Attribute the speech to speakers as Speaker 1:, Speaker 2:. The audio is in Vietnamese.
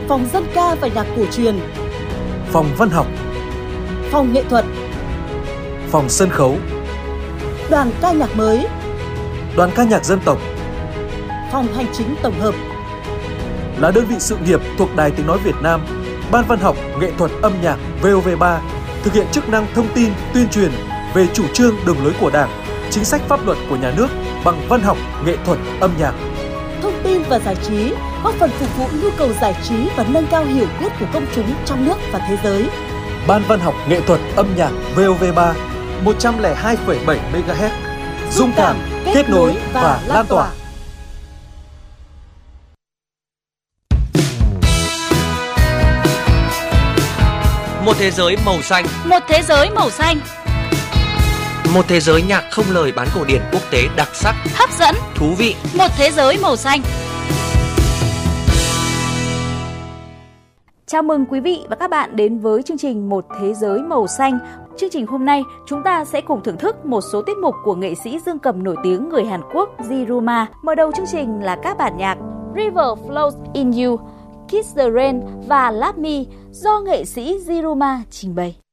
Speaker 1: phòng dân ca và nhạc cổ truyền,
Speaker 2: phòng văn học,
Speaker 1: phòng nghệ thuật,
Speaker 2: phòng sân khấu,
Speaker 1: đoàn ca nhạc mới,
Speaker 2: đoàn ca nhạc dân tộc,
Speaker 1: phòng hành chính tổng hợp.
Speaker 2: Là đơn vị sự nghiệp thuộc Đài Tiếng Nói Việt Nam, Ban Văn học Nghệ thuật âm nhạc VOV3 thực hiện chức năng thông tin, tuyên truyền về chủ trương đường lối của Đảng, chính sách pháp luật của nhà nước bằng văn học, nghệ thuật, âm nhạc.
Speaker 1: Thông tin và giải trí, góp phần phục vụ nhu cầu giải trí và nâng cao hiểu biết của công chúng trong nước và thế giới.
Speaker 2: Ban Văn học Nghệ thuật âm nhạc VOV3 102,7 MHz, dung cảm, kết nối và lan tỏa.
Speaker 3: Một thế giới màu xanh.
Speaker 4: Một thế giới màu xanh.
Speaker 3: Một thế giới nhạc không lời bán cổ điển quốc tế đặc sắc,
Speaker 4: hấp dẫn,
Speaker 3: thú vị.
Speaker 4: Một thế giới màu xanh. Chào mừng quý vị và các bạn đến với chương trình Một thế giới màu xanh. Chương trình hôm nay chúng ta sẽ cùng thưởng thức một số tiết mục của nghệ sĩ dương cầm nổi tiếng người Hàn Quốc Jiruma. Mở đầu chương trình là các bản nhạc River Flows in You, Kiss the Rain và Love Me do nghệ sĩ Jiruma trình bày.